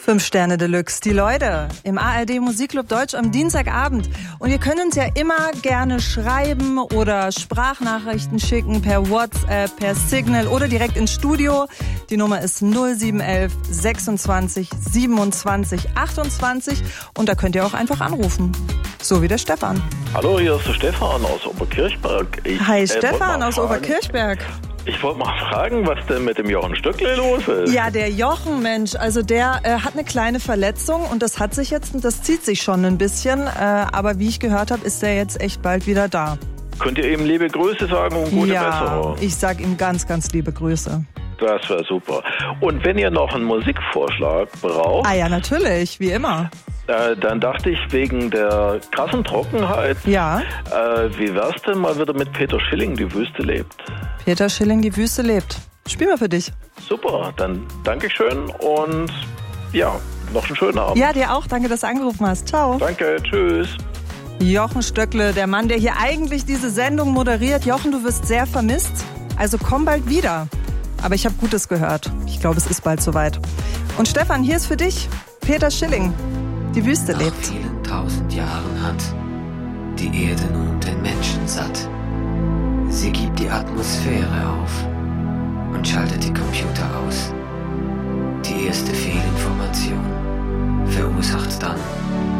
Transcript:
5 Sterne Deluxe, die Leute im ARD Musikclub Deutsch am Dienstagabend. Und ihr könnt uns ja immer gerne schreiben oder Sprachnachrichten schicken per WhatsApp, per Signal oder direkt ins Studio. Die Nummer ist 0711 26 27 28 und da könnt ihr auch einfach anrufen. So wie der Stefan. Hallo, hier ist der Stefan aus Oberkirchberg. Hi Stefan aus Oberkirchberg. Ich wollte mal fragen, was denn mit dem Jochen Stöckle los ist. Ja, der Jochen, Mensch, also der hat eine kleine Verletzung und das zieht sich schon ein bisschen. Aber wie ich gehört habe, ist der jetzt echt bald wieder da. Könnt ihr ihm liebe Grüße sagen und gute Besserung? Ja, ich sag ihm ganz, ganz liebe Grüße. Das wäre super. Und wenn ihr noch einen Musikvorschlag braucht... Ah ja, natürlich, wie immer. Dann dachte ich, wegen der krassen Trockenheit, ja. Wie wär's denn mal wieder mit Peter Schilling, Die Wüste lebt? Peter Schilling, Die Wüste lebt. Spiel mal für dich. Super, dann Dankeschön und ja, noch einen schönen Abend. Ja, dir auch. Danke, dass du angerufen hast. Ciao. Danke, tschüss. Jochen Stöckle, der Mann, der hier eigentlich diese Sendung moderiert. Jochen, du wirst sehr vermisst. Also komm bald wieder. Aber ich habe Gutes gehört. Ich glaube, es ist bald soweit. Und Stefan, hier ist für dich Peter Schilling. Die Wüste lebt. Nach vielen 1000 Jahren hat die Erde nun den Menschen satt. Sie gibt die Atmosphäre auf und schaltet die Computer aus. Die erste Fehlinformation verursacht dann